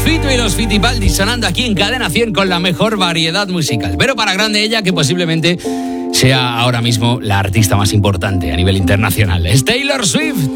Fito y los Fitipaldi sonando aquí en Cadena 100 con la mejor variedad musical. Pero para grande ella, que posiblemente sea ahora mismo la artista más importante a nivel internacional. Es Taylor Swift.